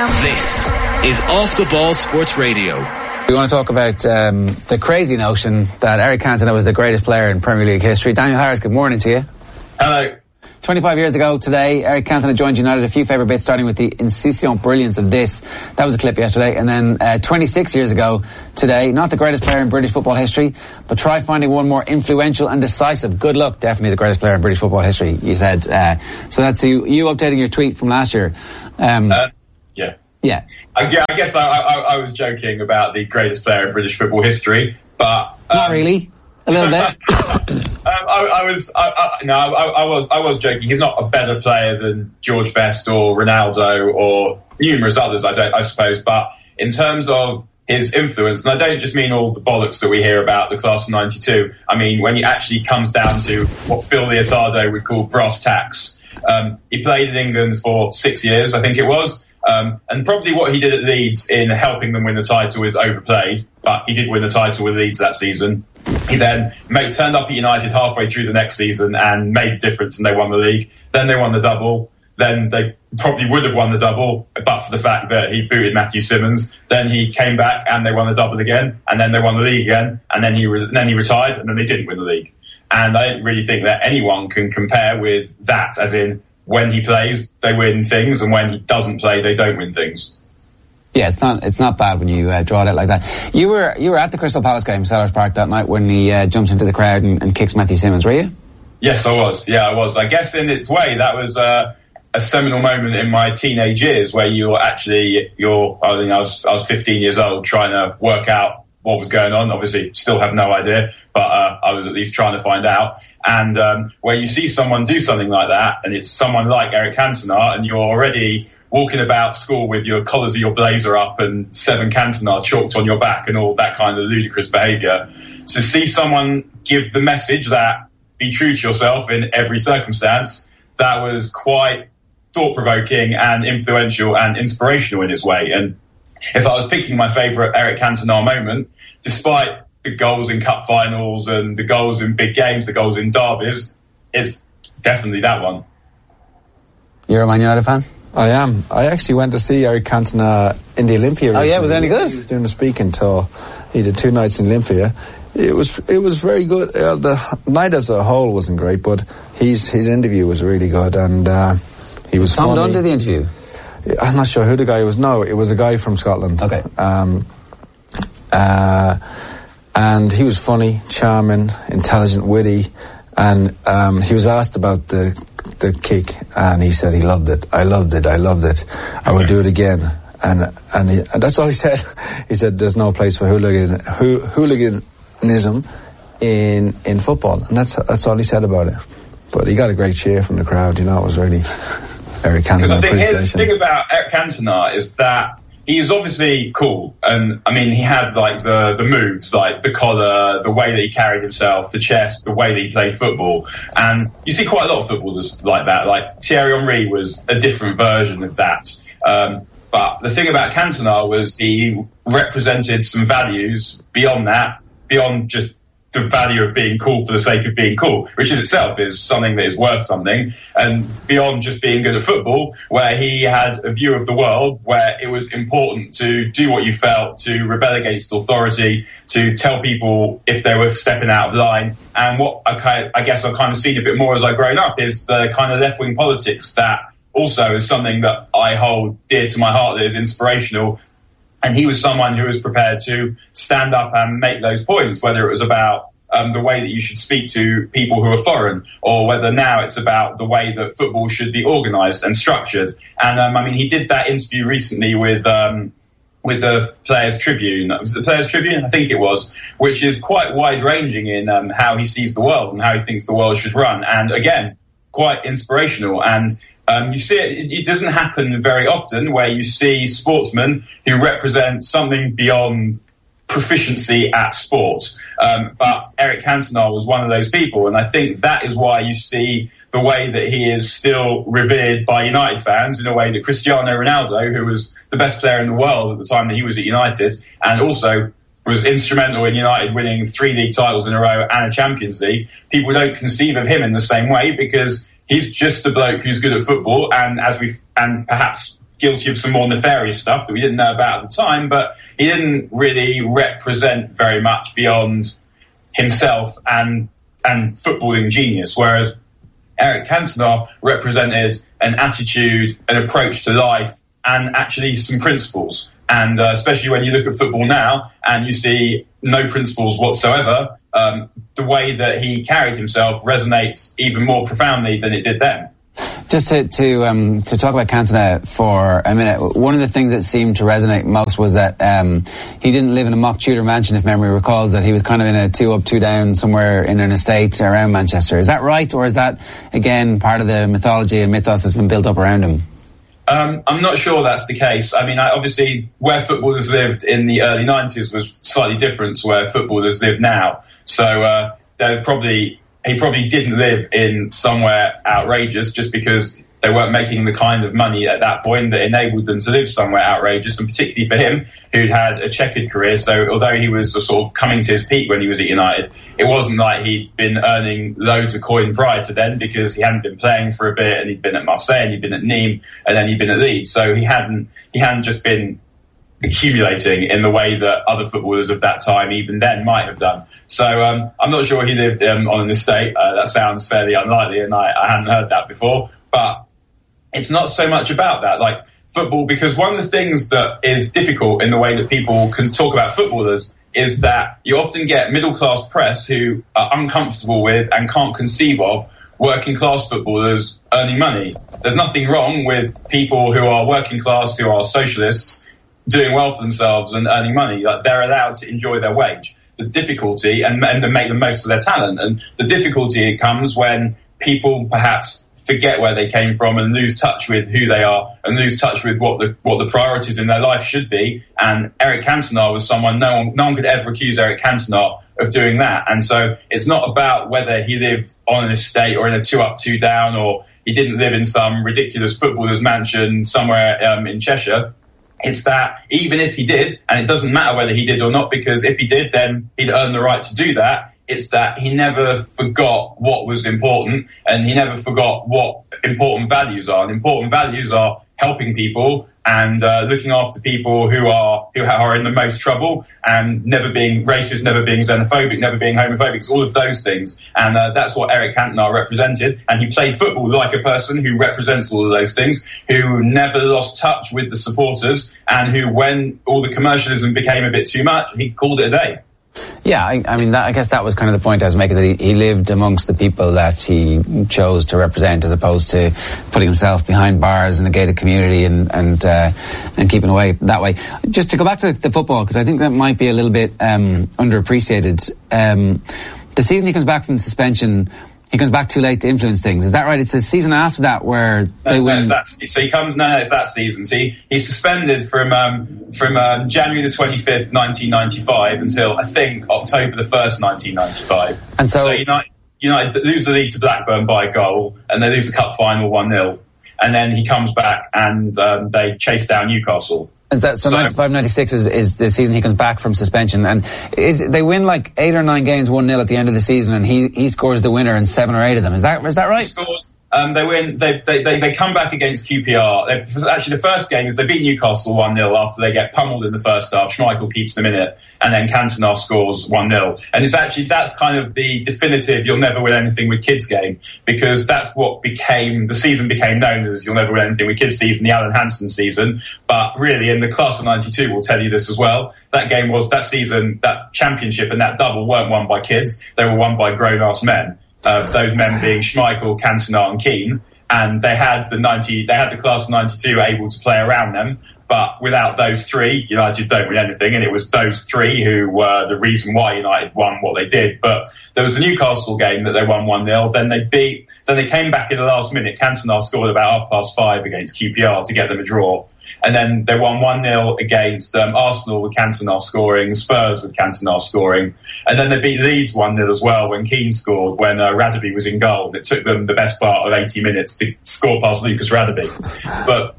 This is Off the Ball Sports Radio. We want to talk about the crazy notion that Eric Cantona was the greatest player in Premier League history. Daniel Harris, good morning to you. Hello. 25 years ago today, Eric Cantona joined United. A few favourite bits, starting with the insouciant brilliance of this. That was a clip yesterday. And then 26 years ago today, not the greatest player in British football history, but try finding one more influential and decisive. Good luck. Definitely the greatest player in British football history, you said. So that's you updating your tweet from last year. Yeah. Yeah. I guess I was joking about the greatest player in British football history, but... Not really. A little bit. I was joking. He's not a better player than George Best or Ronaldo or numerous others, I suppose. But in terms of his influence, and I don't just mean all the bollocks that we hear about the class of '92. I mean, when it actually comes down to what Phil Leotardo would call brass tacks. He played in England for 6 years, I think it was. And probably what he did at Leeds in helping them win the title is overplayed, but he did win the title with Leeds that season. He then turned up at United halfway through the next season and made the difference, and they won the league. Then they won the double. Then they probably would have won the double, but for the fact that he booted Matthew Simmons. Then he came back and they won the double again, and then they won the league again, and then he retired, and then they didn't win the league. And I don't really think that anyone can compare with that, as in when he plays, they win things, and when he doesn't play, they don't win things. Yeah, it's not bad when you draw it out like that. You were at the Crystal Palace game, Sellers Park, that night when he jumps into the crowd and kicks Matthew Simmons, were you? Yes, I was. Yeah, I was. I guess in its way, that was a seminal moment in my teenage years where I was 15 years old trying to work out what was going on. Obviously, still have no idea, but I was at least trying to find out. And where you see someone do something like that, and it's someone like Eric Cantona, and you're already walking about school with your collars of your blazer up and 7 Cantona chalked on your back and all that kind of ludicrous behaviour, to see someone give the message that be true to yourself in every circumstance, that was quite thought-provoking and influential and inspirational in its way. And if I was picking my favourite Eric Cantona moment, despite the goals in cup finals and the goals in big games, the goals in derbies, it's definitely that one. You're a Man United fan? I am. I actually went to see Eric Cantona in the Olympia recently. Oh yeah, was it any good? He was doing a speaking tour. He did 2 nights in Olympia. It was very good. The night as a whole wasn't great, but his interview was really good, and he was Tom funny. Dunn did the interview? I'm not sure who the guy was. No, it was a guy from Scotland. Okay. And he was funny, charming, intelligent, witty, and he was asked about the kick, and he said he loved it. I loved it. I would do it again. And that's all he said. He said there's no place for hooliganism in football, and that's all he said about it. But he got a great cheer from the crowd. You know, it was really Eric Cantona. Because I think the thing about Eric Cantona is that he is obviously cool, and I mean he had like the moves, like the collar, the way that he carried himself, the chest, the way that he played football, and you see quite a lot of footballers like that. Like Thierry Henry was a different version of that. But the thing about Cantona was he represented some values beyond that, beyond just the value of being cool for the sake of being cool, which is itself is something that is worth something, and beyond just being good at football, where he had a view of the world where it was important to do what you felt, to rebel against authority, to tell people if they were stepping out of line. And what I guess I've kind of seen a bit more as I've grown up is the kind of left-wing politics that also is something that I hold dear to my heart, that is inspirational. And he was someone who was prepared to stand up and make those points, whether it was about the way that you should speak to people who are foreign, or whether now it's about the way that football should be organised and structured. And I mean, he did that interview recently with the Players Tribune. Was it the Players Tribune? I think it was, which is quite wide-ranging in how he sees the world and how he thinks the world should run. And again, quite inspirational. And you see it doesn't happen very often where you see sportsmen who represent something beyond proficiency at sport. But Eric Cantona was one of those people, and I think that is why you see the way that he is still revered by United fans in a way that Cristiano Ronaldo, who was the best player in the world at the time that he was at United, and also was instrumental in United winning 3 league titles in a row and a Champions League, people don't conceive of him in the same way because he's just a bloke who's good at football, and perhaps guilty of some more nefarious stuff that we didn't know about at the time, but he didn't really represent very much beyond himself and footballing genius, whereas Eric Cantona represented an attitude, an approach to life, and actually some principles. And especially when you look at football now and you see no principles whatsoever, the way that he carried himself resonates even more profoundly than it did then. Just to talk about Cantona for a minute, one of the things that seemed to resonate most was that he didn't live in a mock Tudor mansion, if memory recalls, that he was kind of in a 2 up, 2 down somewhere in an estate around Manchester. Is that right, or is that, again, part of the mythology and mythos that's been built up around him? I'm not sure that's the case. I mean, obviously, where footballers lived in the early 90s was slightly different to where footballers live now. So he probably didn't live in somewhere outrageous just because they weren't making the kind of money at that point that enabled them to live somewhere outrageous, and particularly for him, who'd had a checkered career. So although he was sort of coming to his peak when he was at United, it wasn't like he'd been earning loads of coin prior to then, because he hadn't been playing for a bit, and he'd been at Marseille, and he'd been at Nîmes, and then he'd been at Leeds. So he hadn't just been accumulating in the way that other footballers of that time even then might have done. So I'm not sure he lived on an estate. That sounds fairly unlikely, and I hadn't heard that before. But it's not so much about that, like football, because one of the things that is difficult in the way that people can talk about footballers is that you often get middle-class press who are uncomfortable with and can't conceive of working-class footballers earning money. There's nothing wrong with people who are working-class, who are socialists, doing well for themselves and earning money. Like, they're allowed to enjoy their wage. The difficulty, and make the most of their talent, and the difficulty comes when people perhaps forget where they came from and lose touch with who they are and lose touch with what the priorities in their life should be. And Eric Cantona was someone no one could ever accuse Eric Cantona of doing that. And so it's not about whether he lived on an estate or in a 2 up, 2 down, or he didn't live in some ridiculous footballer's mansion somewhere in Cheshire. It's that even if he did, and it doesn't matter whether he did or not, because if he did, then he'd earn the right to do that. It's that he never forgot what was important, and he never forgot what important values are. And important values are helping people and looking after people who are in the most trouble, and never being racist, never being xenophobic, never being homophobic, all of those things. And that's what Eric Cantona represented. And he played football like a person who represents all of those things, who never lost touch with the supporters, and who, when all the commercialism became a bit too much, he called it a day. Yeah, I mean, I guess that was kind of the point I was making, that he lived amongst the people that he chose to represent, as opposed to putting himself behind bars in a gated community and keeping away that way. Just to go back to the football, because I think that might be a little bit underappreciated. The season he comes back from suspension, he comes back too late to influence things. Is that right? It's the season after that where they win. It's that season. See, he's suspended from January the 25th, 1995 until I think October the 1st, 1995. And so United lose the league to Blackburn by a goal, and they lose the cup final 1-0. And then he comes back and they chase down Newcastle. And so 95-96 is the season he comes back from suspension, and they win like 8 or 9 games 1-0 at the end of the season, and he scores the winner in 7 or 8 of them. Is that right? He scores. They win. They come back against QPR. Actually, the first game is they beat Newcastle 1-0 after they get pummeled in the first half. Schmeichel keeps them in it, and then Cantona scores 1-0. And that's kind of the definitive "you'll never win anything with kids" game, because that's what the season became known as "you'll never win anything with kids" season, the Alan Hansen season. But really, in the class of '92, we'll tell you this as well. That season, that championship and that double weren't won by kids; they were won by grown-ass men. Those men being Schmeichel, Cantona and Keane, and they had the class of 92 able to play around them, but without those three, United don't win anything, and it was those three who were the reason why United won what they did. But there was the Newcastle game that they won 1-0, then they came back in the last minute. Cantona scored about 5:30 against QPR to get them a draw. And then they won 1-0 against Arsenal with Cantona scoring, Spurs with Cantona scoring. And then they beat Leeds 1-0 as well when Keane scored, when Radaby was in goal. And it took them the best part of 80 minutes to score past Lucas Radaby. But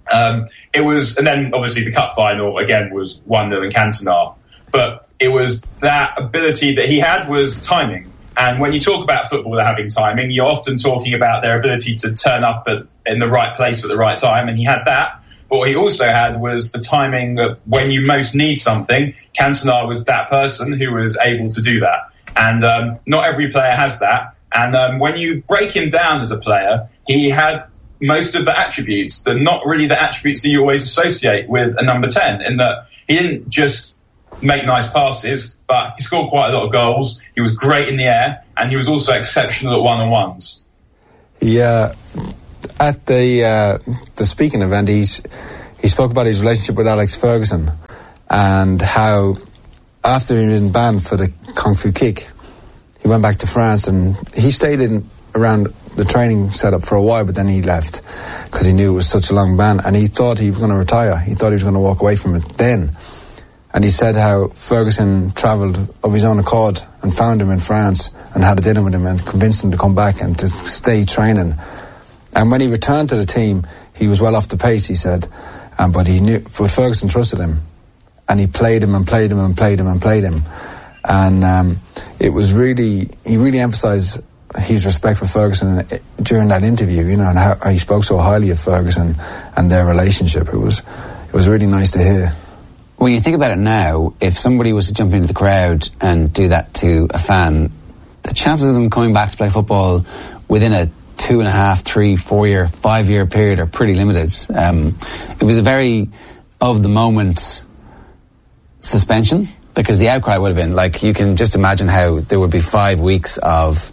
and then obviously the cup final again was 1-0 in Cantona. But it was that ability that he had was timing. And when you talk about footballer having timing, you're often talking about their ability to turn up in the right place at the right time. And he had that. but what he also had was the timing that when you most need something, Cantona was that person who was able to do that. And not every player has that. And when you break him down as a player, he had most of the attributes, that not really the attributes that you always associate with a number 10, in that he didn't just make nice passes, but he scored quite a lot of goals. He was great in the air, and he was also exceptional at one-on-ones. Yeah, at the speaking event, he spoke about his relationship with Alex Ferguson and how after he'd been banned for the Kung Fu kick, he went back to France and he stayed around the training setup for a while, but then he left because he knew it was such a long ban, and he thought he was going to retire. He thought he was going to walk away from it then. And he said how Ferguson travelled of his own accord and found him in France and had a dinner with him and convinced him to come back and to stay training. And when he returned to the team, he was well off the pace, he said, but Ferguson trusted him, and he played him and played him and played him and played him. And he really emphasised his respect for Ferguson during that interview, you know, and how he spoke so highly of Ferguson and their relationship. It was really nice to hear. When you think about it now, if somebody was to jump into the crowd and do that to a fan, the chances of them coming back to play football within a 2.5, 3, 4 year, 5 year period are pretty limited. It was a very of the moment suspension, because the outcry would have been like, you can just imagine how there would be 5 weeks of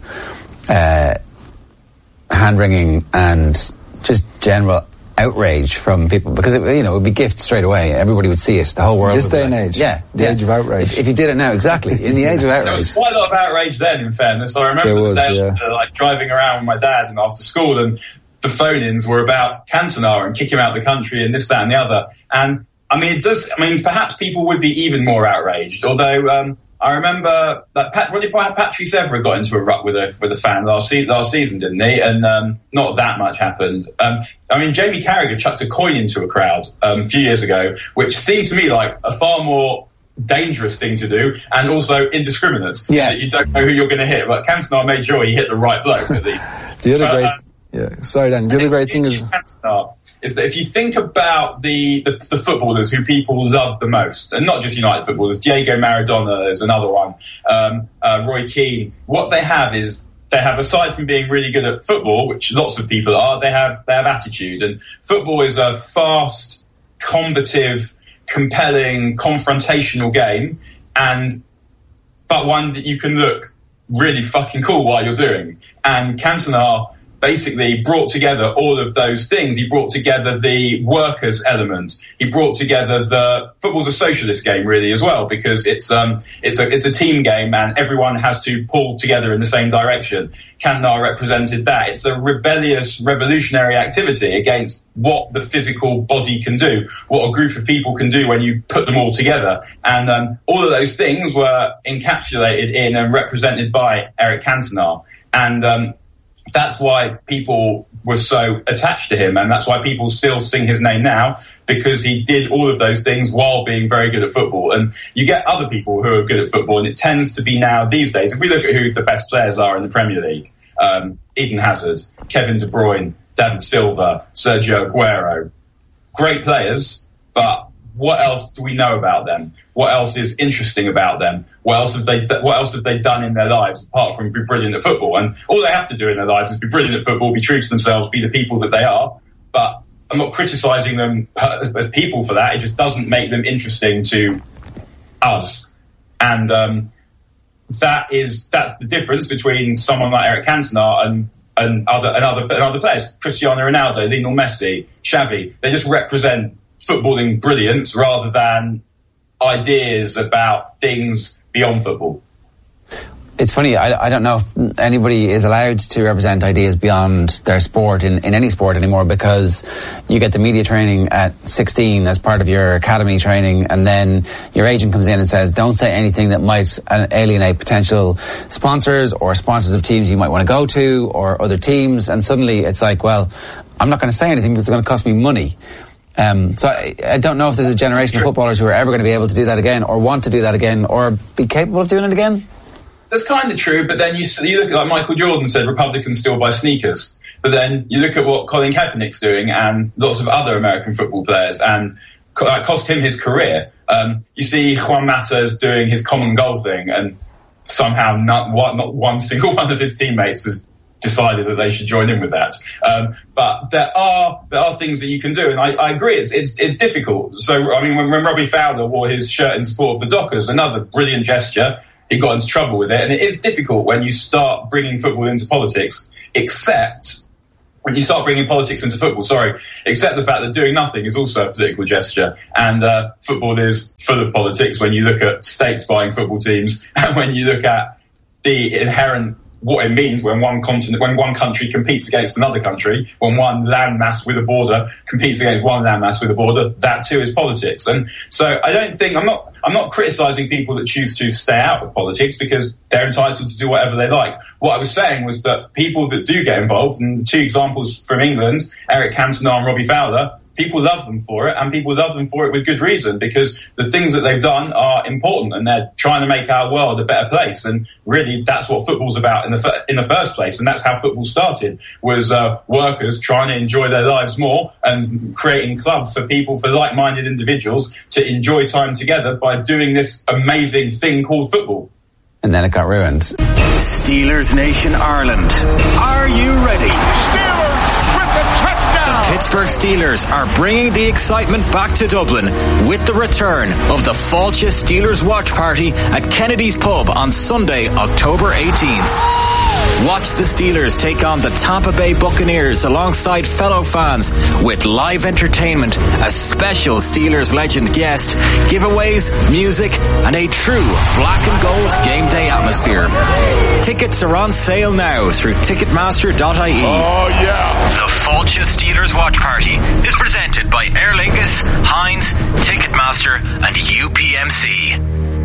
hand-wringing and just general outrage from people, because it would be gift straight away. Everybody would see it. The whole world. This day and age. Yeah. The age of outrage. If you did it now, exactly. In the age of outrage. There was quite a lot of outrage then, in fairness. I remember like driving around with my dad and after school, and the phone-ins were about Cantona and kick him out of the country and this, that and the other. And perhaps people would be even more outraged, although I remember that Patrice Evra got into a rut with a fan last season, didn't he? And not that much happened. Jamie Carragher chucked a coin into a crowd a few years ago, which seemed to me like a far more dangerous thing to do, and also indiscriminate. Yeah, that you don't know who you're going to hit. But Cantona made sure he hit the right bloke at least. The other great thing is that if you think about the footballers who people love the most, and not just United footballers, Diego Maradona is another one, Roy Keane, what they have is, they have, aside from being really good at football, which lots of people are, they have attitude. And football is a fast, combative, compelling, confrontational game, but one that you can look really fucking cool while you're doing. And Cantona basically brought together all of those things. He brought together the workers element. He brought together football's a socialist game really as well, because it's a team game and everyone has to pull together in the same direction. Cantona represented that. It's a rebellious, revolutionary activity against what the physical body can do, what a group of people can do when you put them all together. And all of those things were encapsulated in and represented by Eric Cantona. And that's why people were so attached to him, and that's why people still sing his name now, because he did all of those things while being very good at football. And you get other people who are good at football, and it tends to be now these days, if we look at who the best players are in the Premier League, Eden Hazard, Kevin De Bruyne, David Silva, Sergio Aguero, great players, but what else do we know about them? What else is interesting about them? What else have they done in their lives apart from be brilliant at football? And all they have to do in their lives is be brilliant at football, be true to themselves, be the people that they are. But I'm not criticising them as people for that. It just doesn't make them interesting to us. And that's the difference between someone like Eric Cantona and other players. Cristiano Ronaldo, Lionel Messi, Xavi. They just represent footballing brilliance rather than ideas about things beyond football. It's funny, I don't know if anybody is allowed to represent ideas beyond their sport in any sport anymore, because you get the media training at 16 as part of your academy training, and then your agent comes in and says, don't say anything that might alienate potential sponsors or sponsors of teams you might want to go to or other teams, and suddenly it's like, well, I'm not going to say anything because it's going to cost me money. So I don't know if there's a generation of footballers who are ever going to be able to do that again, or want to do that again, or be capable of doing it again. That's kind of true, but then you look at, like Michael Jordan said, Republicans still buy sneakers. But then you look at what Colin Kaepernick's doing and lots of other American football players, and cost him his career. You see Juan Mata's doing his common goal thing, and somehow not one single one of his teammates has decided that they should join in with that. But there are things that you can do, and I agree it's difficult. So I mean, when Robbie Fowler wore his shirt in support of the Dockers, another brilliant gesture, he got into trouble with it, and it is difficult when you start bringing football into politics, except the fact that doing nothing is also a political gesture, and football is full of politics when you look at states buying football teams, and when you look at the inherent what it means when one country competes against another country, when one landmass with a border competes against one landmass with a border, that too is politics. And so I'm not criticising people that choose to stay out of politics, because they're entitled to do whatever they like. What I was saying was that people that do get involved, and the two examples from England, Eric Cantona and Robbie Fowler, people love them for it, and people love them for it with good reason, because the things that they've done are important, and they're trying to make our world a better place. And really, that's what football's about in the first place, and that's how football started, was workers trying to enjoy their lives more and creating clubs for people, for like-minded individuals to enjoy time together by doing this amazing thing called football. And then it got ruined. Steelers Nation Ireland. Are you ready? Steelers with the touchdown! The Pittsburgh Steelers are bringing the excitement back to Dublin with the return of the Fáilte Steelers Watch Party at Kennedy's Pub on Sunday, October 18th. Watch the Steelers take on the Tampa Bay Buccaneers alongside fellow fans with live entertainment, a special Steelers legend guest, giveaways, music, and a true black and gold game day atmosphere. Tickets are on sale now through Ticketmaster.ie. Oh yeah! The Fáilte Steelers Watch Party is presented by Aer Lingus, Heinz, Ticketmaster, and UPS